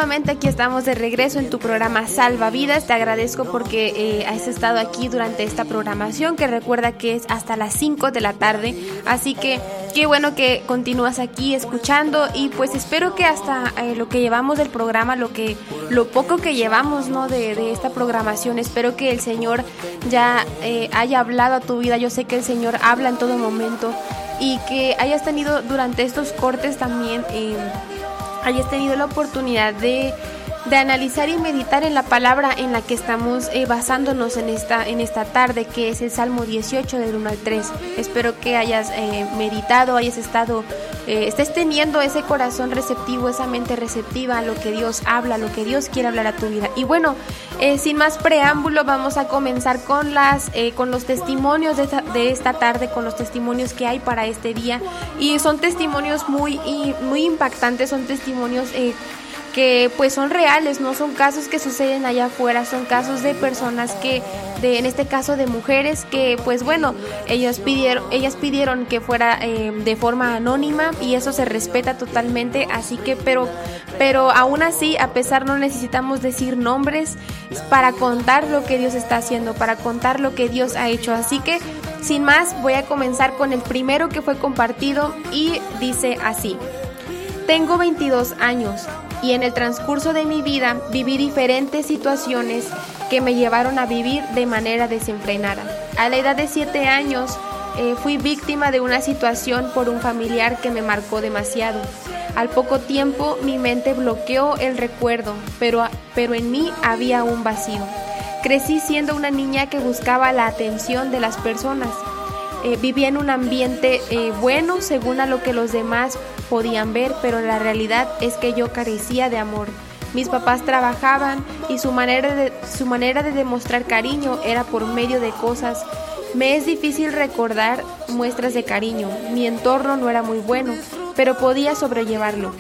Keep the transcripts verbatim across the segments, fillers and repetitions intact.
nuevamente aquí estamos de regreso en tu programa Salva Vidas. Te agradezco porque eh, has estado aquí durante esta programación, que recuerda que es hasta las cinco de la tarde. Así que qué bueno que continúas aquí escuchando, y pues espero que hasta eh, lo que llevamos del programa, lo que lo poco que llevamos, ¿no?, de, de esta programación, espero que el Señor ya eh, haya hablado a tu vida. Yo sé que el Señor habla en todo momento, y que hayas tenido durante estos cortes también eh, hayas tenido la oportunidad de, de analizar y meditar en la palabra en la que estamos eh, basándonos en esta, en esta tarde, que es el Salmo dieciocho del uno al tres. Espero que hayas eh, meditado, hayas estado, eh, estés teniendo ese corazón receptivo, esa mente receptiva a lo que Dios habla, a lo que Dios quiere hablar a tu vida. Y bueno, eh, sin más preámbulo, vamos a comenzar con, las, eh, con los testimonios de esta, de esta tarde, con los testimonios que hay para este día. Y son testimonios muy, muy impactantes, son testimonios Eh, que pues son reales, no son casos que suceden allá afuera, son casos de personas que, de, en este caso de mujeres que pues bueno, ellas pidieron, ellas pidieron que fuera eh, de forma anónima, y eso se respeta totalmente. Así que pero, pero aún así, a pesar, no necesitamos decir nombres para contar lo que Dios está haciendo, para contar lo que Dios ha hecho. Así que sin más, voy a comenzar con el primero que fue compartido, y dice así: tengo veintidós años. Y en el transcurso de mi vida viví diferentes situaciones que me llevaron a vivir de manera desenfrenada. A la edad de siete años eh, fui víctima de una situación por un familiar que me marcó demasiado. Al poco tiempo mi mente bloqueó el recuerdo, pero, pero en mí había un vacío. Crecí siendo una niña que buscaba la atención de las personas. Eh, vivía en un ambiente eh, bueno según a lo que los demás podían ver, pero la realidad es que yo carecía de amor. Mis papás trabajaban y su manera de, su manera de demostrar cariño era por medio de cosas. Me es difícil recordar muestras de cariño. Mi entorno no era muy bueno, pero podía sobrellevarlo.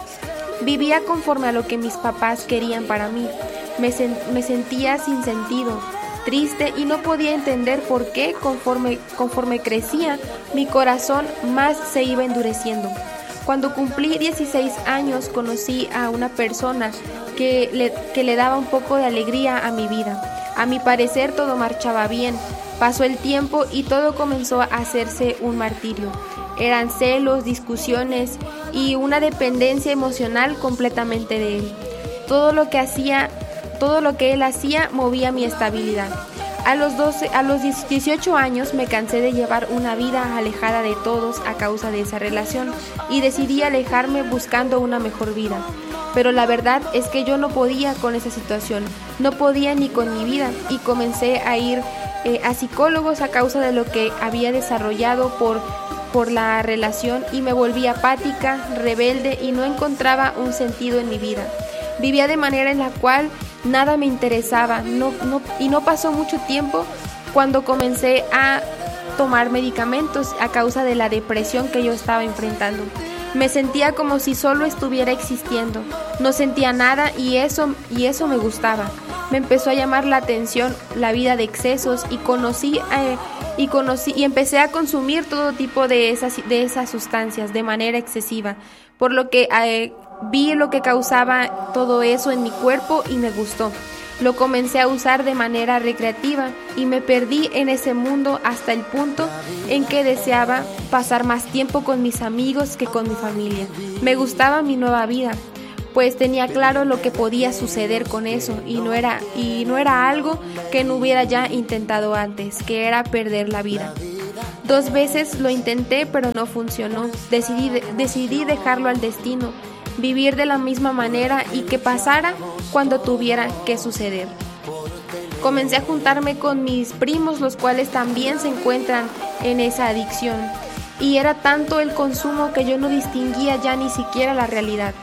Vivía conforme a lo que mis papás querían para mí. Me, sen- me sentía sin sentido, triste, y no podía entender por qué conforme, conforme crecía, mi corazón más se iba endureciendo. Cuando cumplí dieciséis años, conocí a una persona que le, que le daba un poco de alegría a mi vida. A mi parecer todo marchaba bien. Pasó el tiempo y todo comenzó a hacerse un martirio. Eran celos, discusiones y una dependencia emocional completamente de él. Todo lo que hacía Todo lo que él hacía movía mi estabilidad. A los, doce, a los dieciocho años me cansé de llevar una vida alejada de todos a causa de esa relación, y decidí alejarme buscando una mejor vida. Pero la verdad es que yo no podía con esa situación, no podía ni con mi vida, y comencé a ir eh, a psicólogos a causa de lo que había desarrollado por, por la relación, y me volví apática, rebelde, y no encontraba un sentido en mi vida. Vivía de manera en la cual nada me interesaba, no, no, y no pasó mucho tiempo cuando comencé a tomar medicamentos a causa de la depresión que yo estaba enfrentando. Me sentía como si solo estuviera existiendo, no sentía nada, y eso, y eso me gustaba. Me empezó a llamar la atención la vida de excesos, y conocí, eh, y conocí y empecé a consumir todo tipo de esas, de esas sustancias de manera excesiva, por lo que eh, vi lo que causaba todo eso en mi cuerpo y me gustó. Lo comencé a usar de manera recreativa y me perdí en ese mundo hasta el punto en que deseaba pasar más tiempo con mis amigos que con mi familia. Me gustaba mi nueva vida, pues tenía claro lo que podía suceder con eso, y no era, y no era algo que no hubiera ya intentado antes, que era perder la vida. Dos veces lo intenté, pero no funcionó. Decidí, decidí dejarlo al destino, vivir de la misma manera y que pasara cuando tuviera que suceder. Comencé a juntarme con mis primos, los cuales también se encuentran en esa adicción, y era tanto el consumo que yo no distinguía ya ni siquiera la realidad.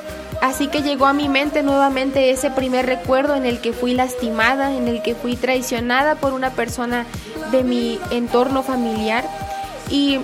Así que llegó a mi mente nuevamente ese primer recuerdo en el que fui lastimada, en el que fui traicionada por una persona de mi entorno familiar, y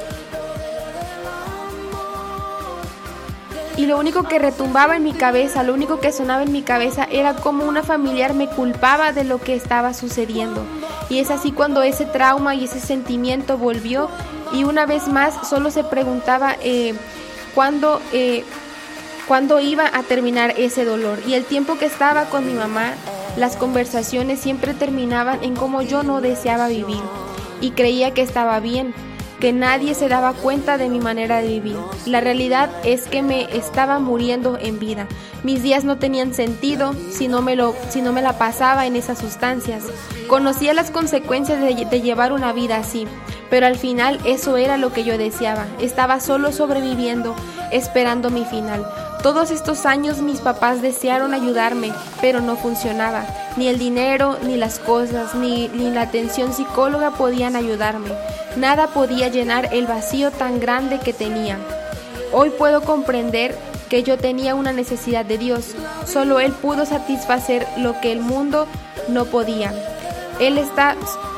Y lo único que retumbaba en mi cabeza, lo único que sonaba en mi cabeza era cómo una familiar me culpaba de lo que estaba sucediendo. Y es así cuando ese trauma y ese sentimiento volvió, y una vez más solo se preguntaba eh, cuándo, eh, cuándo iba a terminar ese dolor. Y el tiempo que estaba con mi mamá, las conversaciones siempre terminaban en cómo yo no deseaba vivir y creía que estaba bien, que nadie se daba cuenta de mi manera de vivir. La realidad es que me estaba muriendo en vida. Mis días no tenían sentido si no me, lo, si no me la pasaba en esas sustancias. Conocía las consecuencias de, de llevar una vida así, pero al final eso era lo que yo deseaba. Estaba solo sobreviviendo, esperando mi final. Todos estos años mis papás desearon ayudarme, pero no funcionaba. Ni el dinero, ni las cosas, ni, ni la atención psicóloga podían ayudarme. Nada podía llenar el vacío tan grande que tenía. Hoy puedo comprender que yo tenía una necesidad de Dios. Solo Él pudo satisfacer lo que el mundo no podía. Él está,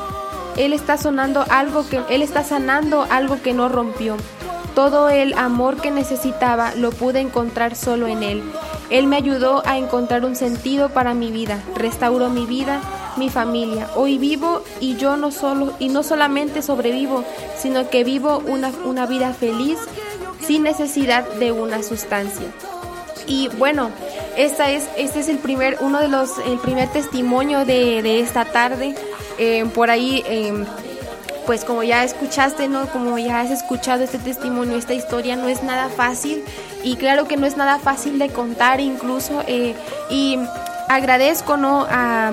él está sonando algo que, Él está sanando algo que no rompió. Todo el amor que necesitaba lo pude encontrar solo en Él. Él me ayudó a encontrar un sentido para mi vida, restauró mi vida, mi familia. Hoy vivo y yo no solo y no solamente sobrevivo, sino que vivo una, una vida feliz sin necesidad de una sustancia. Y bueno, esta es, este es el primer, uno de los, el primer testimonio de, de esta tarde. Eh, por ahí, eh, pues como ya escuchaste, ¿no? Como ya has escuchado este testimonio, esta historia no es nada fácil, y claro que no es nada fácil de contar incluso, eh, y agradezco, ¿no? a,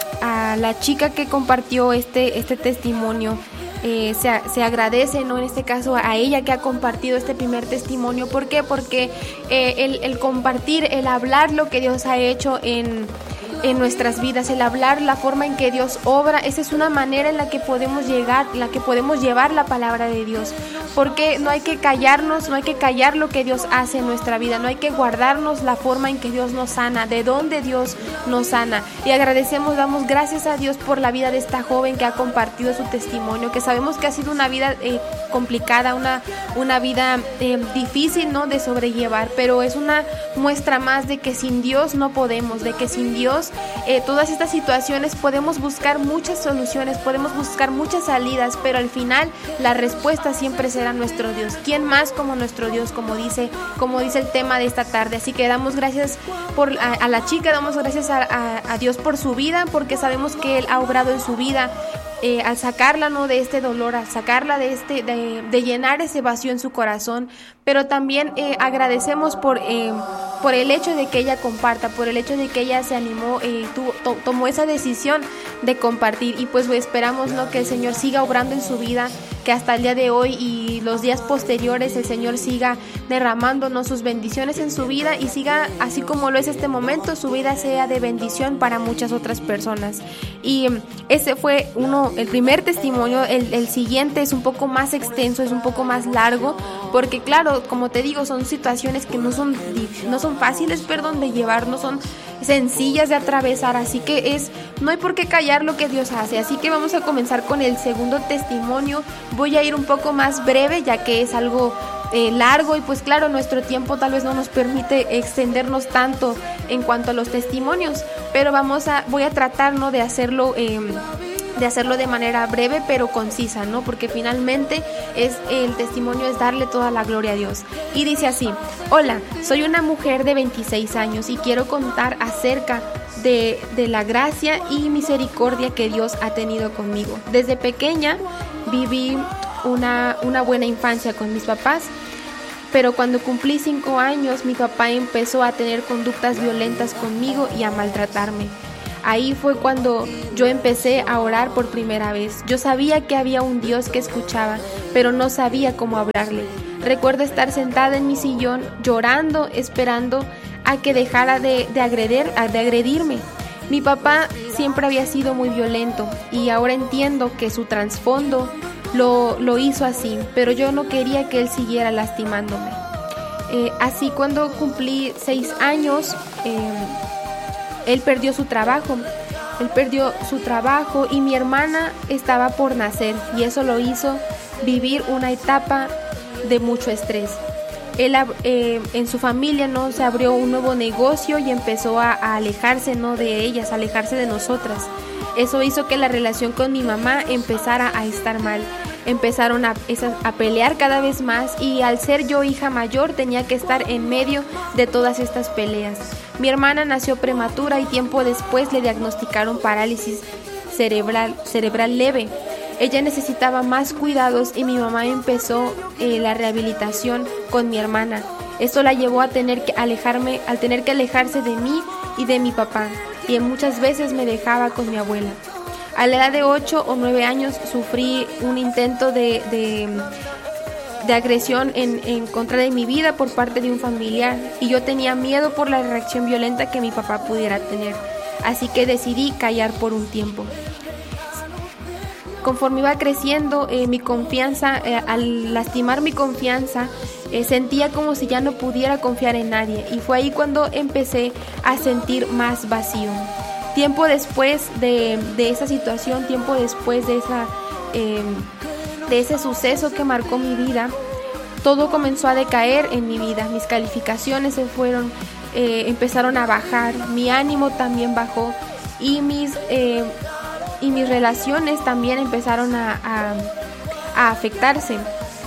a la chica que compartió este, este testimonio. Eh, se, se agradece, ¿no? En este caso a ella que ha compartido este primer testimonio. ¿Por qué? Porque eh, el, el compartir, el hablar lo que Dios ha hecho en, en nuestras vidas, el hablar la forma en que Dios obra, esa es una manera en la que podemos llegar, en la que podemos llevar la palabra de Dios. Porque no hay que callarnos, no hay que callar lo que Dios hace en nuestra vida, no hay que guardarnos la forma en que Dios nos sana, de dónde Dios nos sana. Y agradecemos, damos gracias a Dios por la vida de esta joven que ha compartido su testimonio, que sabemos que ha sido una vida eh, complicada, una, una vida eh, difícil, ¿no? de sobrellevar, pero es una muestra más de que sin Dios no podemos, de que sin Dios eh, todas estas situaciones podemos buscar muchas soluciones, podemos buscar muchas salidas, pero al final la respuesta siempre será nuestro Dios. ¿Quién más como nuestro Dios? Como dice, como dice el tema de esta tarde. Así que damos gracias por, a, a la chica, damos gracias a, a, a Dios por su vida, porque sabemos que Él ha obrado en su vida. Eh, al sacarla, ¿no? de este dolor, al sacarla de este, de, de llenar ese vacío en su corazón, pero también eh, agradecemos por, eh, por el hecho de que ella comparta, por el hecho de que ella se animó, eh, tuvo, to, tomó esa decisión de compartir, y pues esperamos, ¿no? que el Señor siga obrando en su vida, que hasta el día de hoy y los días posteriores el Señor siga derramándonos sus bendiciones en su vida, y siga, así como lo es este momento, su vida sea de bendición para muchas otras personas. Y ese fue uno, el primer testimonio. El, el siguiente es un poco más extenso, es un poco más largo, porque claro, como te digo, son situaciones que no son, no son fáciles, perdón, de llevar, no son sencillas de atravesar, así que es, no hay por qué callar lo que Dios hace. Así que vamos a comenzar con el segundo testimonio. Voy a ir un poco más breve, ya que es algo eh, largo, y pues claro, nuestro tiempo tal vez no nos permite extendernos tanto en cuanto a los testimonios, pero vamos a, voy a tratar, ¿no? de hacerlo eh, de hacerlo de manera breve pero concisa, ¿no? Porque finalmente es el testimonio es darle toda la gloria a Dios. Y dice así: hola, soy una mujer de veintiséis años y quiero contar acerca de, de la gracia y misericordia que Dios ha tenido conmigo. Desde pequeña viví una, una buena infancia con mis papás, pero cuando cumplí cinco años mi papá empezó a tener conductas violentas conmigo y a maltratarme. Ahí fue cuando yo empecé a orar por primera vez. Yo sabía que había un Dios que escuchaba, pero no sabía cómo hablarle. Recuerdo estar sentada en mi sillón llorando, esperando a que dejara de, de, agredir, de agredirme. Mi papá siempre había sido muy violento y ahora entiendo que su trasfondo lo, lo hizo así, pero yo no quería que él siguiera lastimándome. Eh, así cuando cumplí seis años, eh, Él perdió su trabajo, él perdió su trabajo y mi hermana estaba por nacer, y eso lo hizo vivir una etapa de mucho estrés. Él eh, en su familia, ¿no? se abrió un nuevo negocio y empezó a, a alejarse, ¿no? de ellas, a alejarse de nosotras. Eso hizo que la relación con mi mamá empezara a estar mal. Empezaron a, a pelear cada vez más y al ser yo hija mayor tenía que estar en medio de todas estas peleas. Mi hermana nació prematura y tiempo después le diagnosticaron parálisis cerebral, cerebral leve. Ella necesitaba más cuidados y mi mamá empezó eh, la rehabilitación con mi hermana. Esto la llevó a tener que alejarme, al tener que alejarse de mí y de mi papá, y muchas veces me dejaba con mi abuela. A la edad de ocho o nueve años sufrí un intento de, de, de agresión en, en contra de mi vida por parte de un familiar, y yo tenía miedo por la reacción violenta que mi papá pudiera tener, así que decidí callar por un tiempo. Conforme iba creciendo, eh, mi confianza, eh, al lastimar mi confianza, eh, sentía como si ya no pudiera confiar en nadie, y fue ahí cuando empecé a sentir más vacío. Tiempo después de, de esa situación, tiempo después de, esa, eh, de ese suceso que marcó mi vida, todo comenzó a decaer en mi vida. Mis calificaciones se fueron, eh, empezaron a bajar, mi ánimo también bajó y mis... Eh, y mis relaciones también empezaron a, a, a afectarse.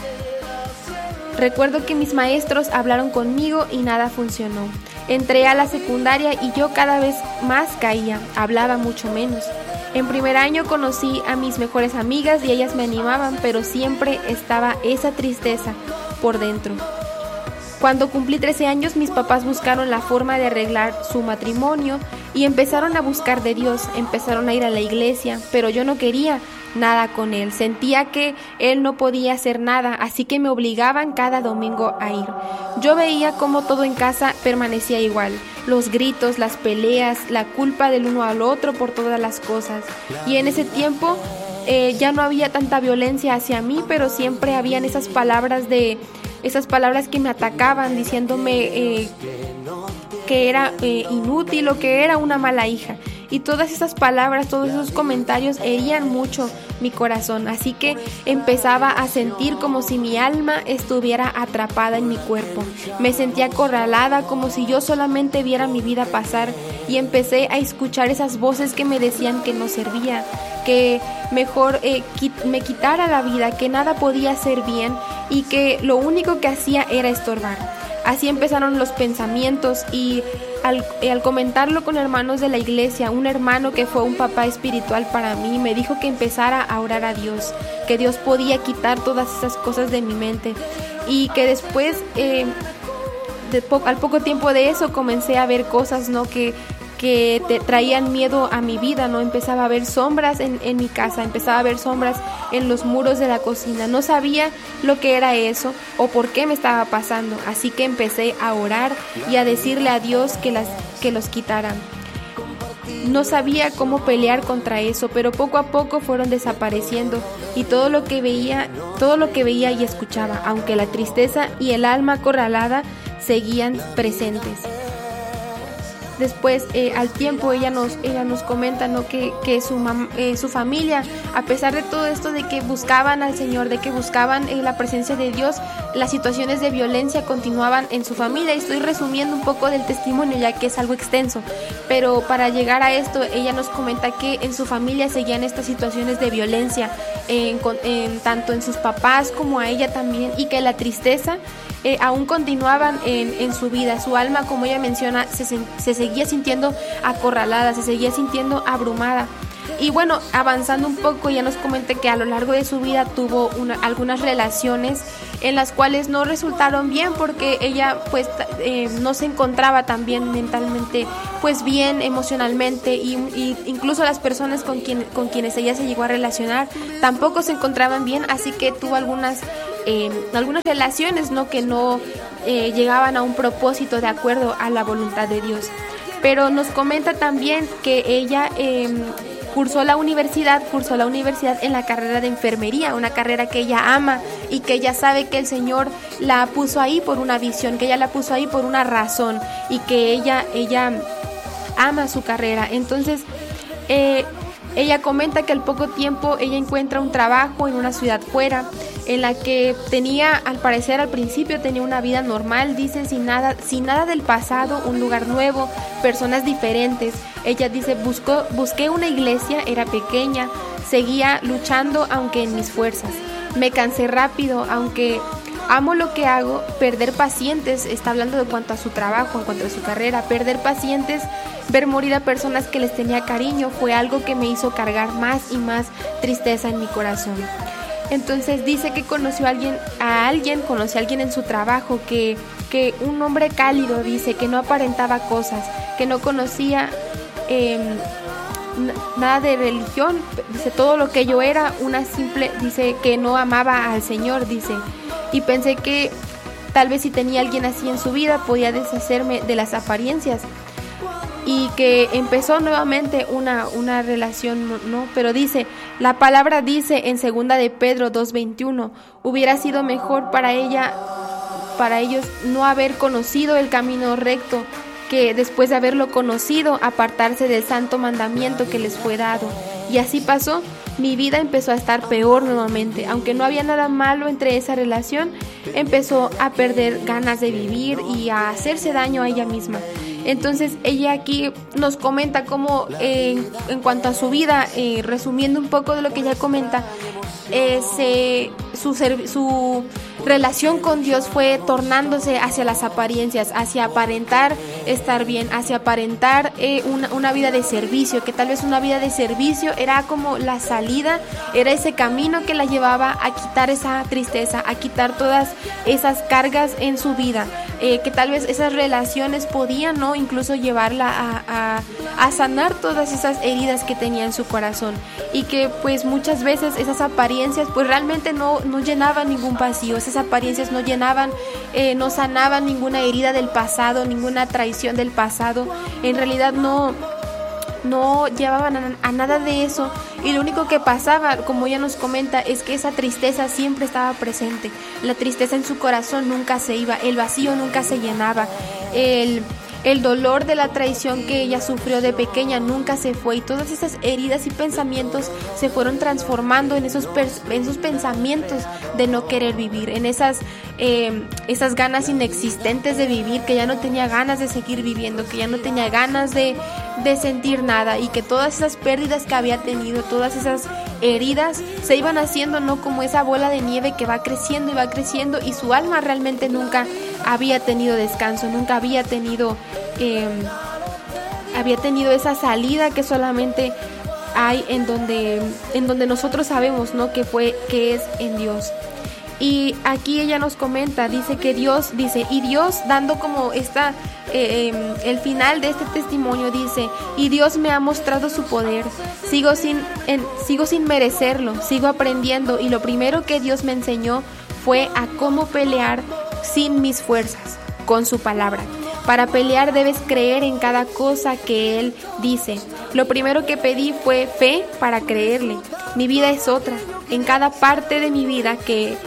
Recuerdo que mis maestros hablaron conmigo y nada funcionó. Entré a la secundaria y yo cada vez más caía, hablaba mucho menos. En primer año conocí a mis mejores amigas y ellas me animaban, pero siempre estaba esa tristeza por dentro. Cuando cumplí trece años, mis papás buscaron la forma de arreglar su matrimonio y empezaron a buscar de Dios, empezaron a ir a la iglesia, pero yo no quería nada con él, sentía que él no podía hacer nada, así que me obligaban cada domingo a ir. Yo veía cómo todo en casa permanecía igual, los gritos, las peleas, la culpa del uno al otro por todas las cosas, y en ese tiempo eh, ya no había tanta violencia hacia mí, pero siempre habían esas palabras de... Esas palabras que me atacaban diciéndome eh, que era eh, inútil o que era una mala hija. Y todas esas palabras, todos esos comentarios herían mucho mi corazón. Así que empezaba a sentir como si mi alma estuviera atrapada en mi cuerpo. Me sentía acorralada como si yo solamente viera mi vida pasar. Y empecé a escuchar esas voces que me decían que no servía, que mejor eh, quit- me quitara la vida, que nada podía hacer bien y que lo único que hacía era estorbar. Así empezaron los pensamientos y al, eh, al comentarlo con hermanos de la iglesia, un hermano que fue un papá espiritual para mí me dijo que empezara a orar a Dios, que Dios podía quitar todas esas cosas de mi mente y que después, eh, de po- al poco tiempo de eso, comencé a ver cosas, ¿no? que que te traían miedo a mi vida, ¿no? Empezaba a ver sombras en, en mi casa, empezaba a ver sombras en los muros de la cocina. No sabía lo que era eso o por qué me estaba pasando, así que empecé a orar y a decirle a Dios que, las, que los quitaran. No sabía cómo pelear contra eso, pero poco a poco fueron desapareciendo y todo lo que veía, todo lo que veía y escuchaba, aunque la tristeza y el alma acorralada seguían presentes. Después, eh, al tiempo, ella nos, ella nos comenta, ¿no? que, que su, mam- eh, su familia, a pesar de todo esto de que buscaban al Señor, de que buscaban eh, la presencia de Dios, las situaciones de violencia continuaban en su familia. Y estoy resumiendo un poco del testimonio ya que es algo extenso, pero para llegar a esto, ella nos comenta que en su familia seguían estas situaciones de violencia, en, en, tanto en sus papás como a ella también, y que la tristeza Eh, aún continuaban en, en su vida. Su alma, como ella menciona, se, se seguía sintiendo acorralada, se seguía sintiendo abrumada. Y bueno, avanzando un poco, ella nos comenta que a lo largo de su vida tuvo una, algunas relaciones en las cuales no resultaron bien porque ella pues eh, no se encontraba tan bien mentalmente, pues bien emocionalmente, y, y incluso las personas con, quien, con quienes ella se llegó a relacionar tampoco se encontraban bien, así que tuvo algunas Eh, algunas relaciones, ¿no? que no eh, llegaban a un propósito de acuerdo a la voluntad de Dios. Pero nos comenta también que ella eh, cursó la universidad, cursó la universidad en la carrera de enfermería, una carrera que ella ama y que ella sabe que el Señor la puso ahí por una visión, que ella la puso ahí por una razón y que ella, ella ama su carrera. Entonces, eh, ella comenta que al poco tiempo ella encuentra un trabajo en una ciudad fuera, en la que tenía, al parecer al principio tenía una vida normal, dice, sin nada, sin nada del pasado, un lugar nuevo, personas diferentes. Ella dice, buscó, busqué una iglesia, era pequeña, seguía luchando aunque en mis fuerzas. Me cansé rápido, aunque amo lo que hago, perder pacientes, está hablando de cuanto a su trabajo, en cuanto a su carrera, perder pacientes, ver morir a personas que les tenía cariño, fue algo que me hizo cargar más y más tristeza en mi corazón. Entonces dice que conoció a alguien, a alguien, conoció a alguien en su trabajo, que, que un hombre cálido, dice, que no aparentaba cosas, que no conocía eh, nada de religión, dice, todo lo que yo era, una simple, dice, que no amaba al Señor, dice, y pensé que tal vez si tenía alguien así en su vida podía deshacerme de las apariencias, y que empezó nuevamente una, una relación, ¿no? Pero dice, la palabra dice en segunda de Pedro dos veintiuno, hubiera sido mejor para ella, para ellos no haber conocido el camino recto, que después de haberlo conocido, apartarse del santo mandamiento que les fue dado. Y así pasó, mi vida empezó a estar peor nuevamente, aunque no había nada malo entre esa relación, empezó a perder ganas de vivir y a hacerse daño a ella misma. Entonces ella aquí nos comenta cómo eh, en cuanto a su vida, eh, resumiendo un poco de lo que ella comenta, eh, se, su, su relación con Dios fue tornándose hacia las apariencias, hacia aparentar estar bien, hacia aparentar eh, una, una vida de servicio, que tal vez una vida de servicio era como la salida, era ese camino que la llevaba a quitar esa tristeza, a quitar todas esas cargas en su vida. Eh, que tal vez esas relaciones podían, ¿no?, incluso llevarla a, a, a sanar todas esas heridas que tenía en su corazón, y que pues muchas veces esas apariencias pues realmente no, no llenaban ningún vacío, esas apariencias no llenaban, eh, no sanaban ninguna herida del pasado, ninguna traición del pasado, en realidad no no llevaban a, a nada de eso, y lo único que pasaba, como ella nos comenta, es que esa tristeza siempre estaba presente, la tristeza en su corazón nunca se iba, el vacío nunca se llenaba, el, el dolor de la traición que ella sufrió de pequeña nunca se fue, y todas esas heridas y pensamientos se fueron transformando en esos, en esos pensamientos de no querer vivir, en esas, eh, esas ganas inexistentes de vivir, que ya no tenía ganas de seguir viviendo, que ya no tenía ganas de, de sentir nada, y que todas esas pérdidas que había tenido, todas esas heridas se iban haciendo, no como esa bola de nieve que va creciendo y va creciendo, y su alma realmente nunca había tenido descanso, nunca había tenido eh, había tenido esa salida que solamente hay en donde en donde nosotros sabemos, ¿no?, que fue que es en Dios. Y aquí ella nos comenta, dice que Dios, dice, y Dios dando como esta, eh, eh, el final de este testimonio, dice, y Dios me ha mostrado su poder, sigo sin, en, sigo sin merecerlo, sigo aprendiendo, y lo primero que Dios me enseñó fue a cómo pelear sin mis fuerzas, con su palabra. Para pelear debes creer en cada cosa que Él dice. Lo primero que pedí fue fe para creerle. Mi vida es otra. En cada parte de mi vida que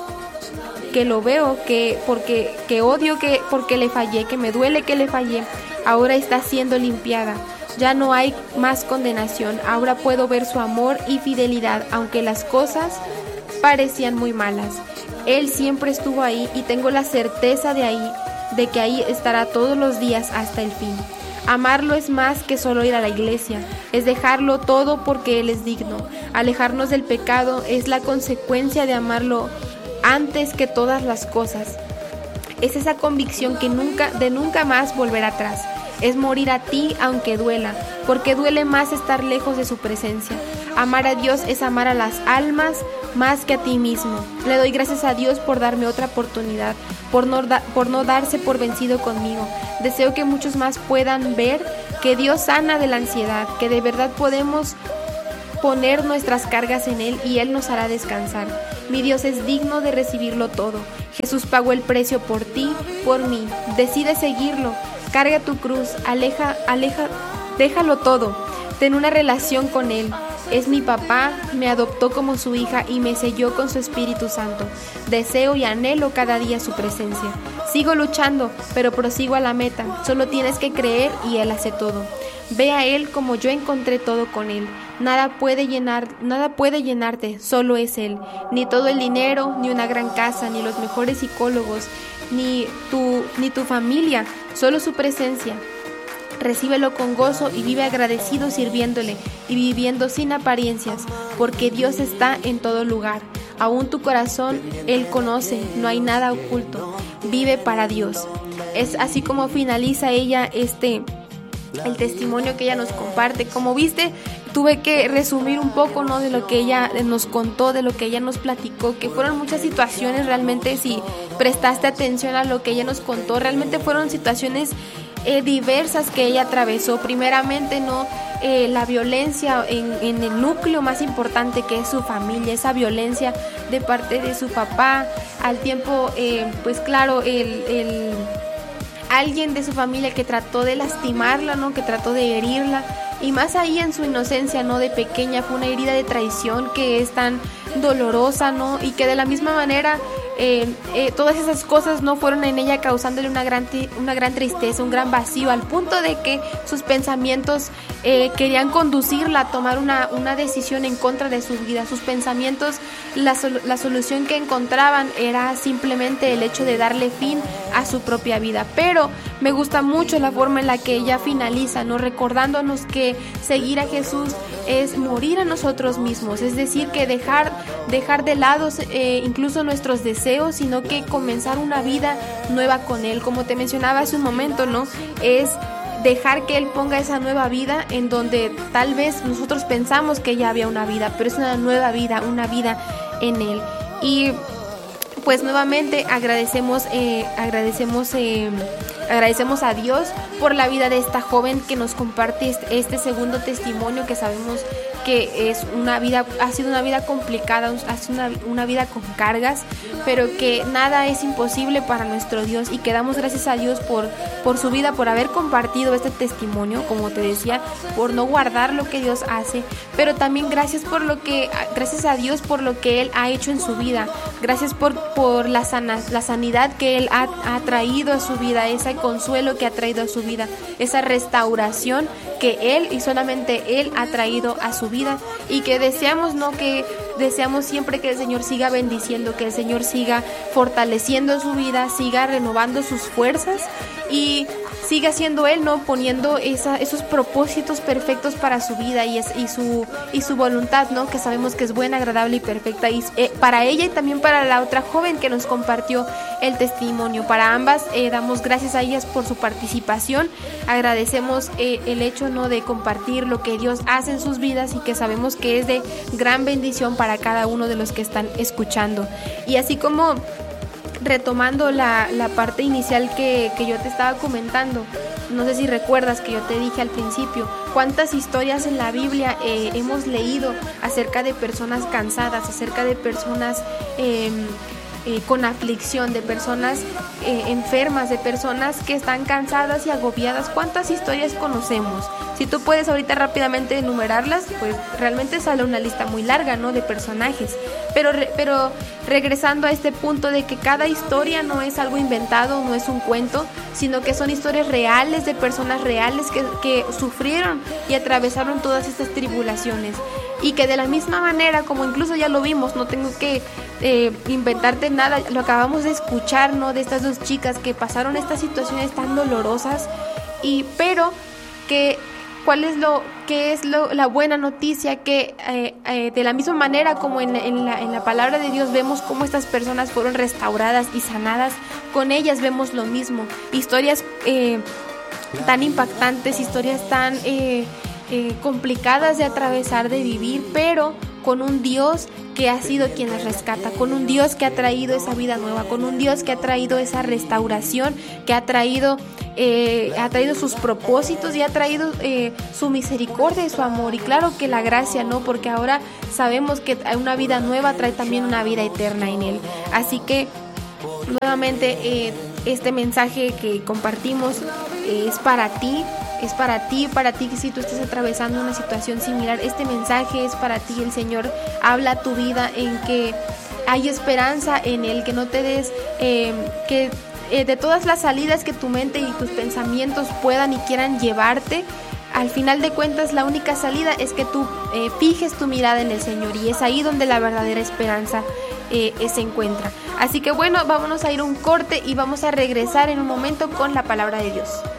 que lo veo, que porque que odio que porque le fallé, que me duele que le fallé, ahora está siendo limpiada. Ya no hay más condenación. Ahora puedo ver su amor y fidelidad, aunque las cosas parecían muy malas. Él siempre estuvo ahí y tengo la certeza de ahí, de que ahí estará todos los días hasta el fin. Amarlo es más que solo ir a la iglesia, es dejarlo todo porque Él es digno. Alejarnos del pecado es la consecuencia de amarlo antes que todas las cosas. Es esa convicción que nunca, de nunca más volver atrás. Es morir a ti aunque duela, porque duele más estar lejos de su presencia. Amar a Dios es amar a las almas más que a ti mismo. Le doy gracias a Dios por darme otra oportunidad, por no, da, por no darse por vencido conmigo. Deseo que muchos más puedan ver que Dios sana de la ansiedad, que de verdad podemos poner nuestras cargas en Él y Él nos hará descansar. Mi Dios es digno de recibirlo todo. Jesús pagó el precio por ti, por mí. Decide seguirlo. Carga tu cruz, aleja, aleja, déjalo todo. Ten una relación con Él. Es mi papá, me adoptó como su hija y me selló con su Espíritu Santo. Deseo y anhelo cada día su presencia. Sigo luchando, pero prosigo a la meta. Solo tienes que creer y Él hace todo. Ve a Él como yo encontré todo con Él. Nada puede llenar, nada puede llenarte, solo es Él. Ni todo el dinero, ni una gran casa, ni los mejores psicólogos, ni tu, ni tu familia, solo su presencia. recíbelo con gozo y vive agradecido sirviéndole y viviendo sin apariencias, porque Dios está en todo lugar. Aún tu corazón Él conoce, no hay nada oculto. Vive para Dios. Es así como finaliza ella este el testimonio que ella nos comparte. Como viste, tuve que resumir un poco, ¿no?, de lo que ella nos contó, de lo que ella nos platicó, que fueron muchas situaciones. Realmente, si prestaste atención a lo que ella nos contó, realmente fueron situaciones eh, diversas que ella atravesó. Primeramente, no eh, la violencia en, en el núcleo más importante, que es su familia, esa violencia de parte de su papá. Al tiempo, eh, pues claro, el, el alguien de su familia que trató de lastimarla, ¿no?, que trató de herirla, y más ahí en su inocencia, ¿no?, de pequeña, fue una herida de traición que es tan dolorosa, ¿no?, y que de la misma manera eh, eh, todas esas cosas no fueron en ella causándole una gran, una gran tristeza, un gran vacío, al punto de que sus pensamientos eh, querían conducirla a tomar una, una decisión en contra de su vida. Sus pensamientos, la, sol, la solución que encontraban era simplemente el hecho de darle fin a su propia vida. Pero me gusta mucho la forma en la que ella finaliza, ¿no?, recordándonos que seguir a Jesús es morir a nosotros mismos, es decir, que dejar, dejar de lado eh, incluso nuestros deseos, sino que comenzar una vida nueva con Él. Como te mencionaba hace un momento, ¿no?, es dejar que Él ponga esa nueva vida en donde tal vez nosotros pensamos que ya había una vida, pero es una nueva vida, una vida en Él. Y pues nuevamente agradecemos, eh, agradecemos, eh, agradecemos a Dios por la vida de esta joven que nos comparte este, este segundo testimonio, que sabemos que es una vida, ha sido una vida complicada, ha sido una, una vida con cargas, pero que nada es imposible para nuestro Dios, y que damos gracias a Dios por, por su vida, por haber compartido este testimonio, como te decía, por no guardar lo que Dios hace, pero también gracias por lo que, gracias a Dios por lo que Él ha hecho en su vida, gracias por, por la, sana, la sanidad que Él ha, ha traído a su vida, ese consuelo que ha traído a su vida, esa restauración que Él y solamente Él ha traído a su vida, y que deseamos, ¿no?, que deseamos siempre que el Señor siga bendiciendo, que el Señor siga fortaleciendo su vida, siga renovando sus fuerzas y siga siendo Él, ¿no?, poniendo esa, esos propósitos perfectos para su vida y, es, y, su, y su voluntad, ¿no?, que sabemos que es buena, agradable y perfecta, y eh, para ella y también para la otra joven que nos compartió el testimonio. Para ambas eh, damos gracias a ellas por su participación, agradecemos eh, el hecho, ¿no?, de compartir lo que Dios hace en sus vidas, y que sabemos que es de gran bendición para cada uno de los que están escuchando. Y así como retomando la, la parte inicial que, que yo te estaba comentando, no sé si recuerdas que yo te dije al principio, cuántas historias en la Biblia eh, hemos leído acerca de personas cansadas, acerca de personas eh, eh, con aflicción, de personas eh, enfermas, de personas que están cansadas y agobiadas. ¿Cuántas historias conocemos? Si tú puedes ahorita rápidamente enumerarlas, pues realmente sale una lista muy larga, ¿no?, de personajes. Pero, re, pero regresando a este punto de que cada historia no es algo inventado, no es un cuento, sino que son historias reales de personas reales que, que sufrieron y atravesaron todas estas tribulaciones. Y que de la misma manera, como incluso ya lo vimos, no tengo que eh, inventarte nada, lo acabamos de escuchar, ¿no?, de estas dos chicas que pasaron estas situaciones tan dolorosas, y pero que ¿cuál es lo que es lo, la buena noticia? Que eh, eh, de la misma manera como en, en, la, en la palabra de Dios vemos cómo estas personas fueron restauradas y sanadas, con ellas vemos lo mismo. Historias eh, tan impactantes, historias tan eh, eh, complicadas de atravesar, de vivir, pero con un Dios que ha sido quien las rescata, con un Dios que ha traído esa vida nueva, con un Dios que ha traído esa restauración, que ha traído Eh, ha traído sus propósitos y ha traído eh, su misericordia y su amor, y claro que la gracia, ¿no?, porque ahora sabemos que una vida nueva trae también una vida eterna en Él. Así que nuevamente eh, este mensaje que compartimos eh, es para ti, es para ti, para ti que si tú estás atravesando una situación similar, este mensaje es para ti. El Señor habla a tu vida en que hay esperanza en Él, que no te des, eh, que Eh, de todas las salidas que tu mente y tus pensamientos puedan y quieran llevarte, al final de cuentas la única salida es que tú eh, fijes tu mirada en el Señor, y es ahí donde la verdadera esperanza eh, se encuentra. Así que bueno, vámonos a ir a un corte y vamos a regresar en un momento con la palabra de Dios.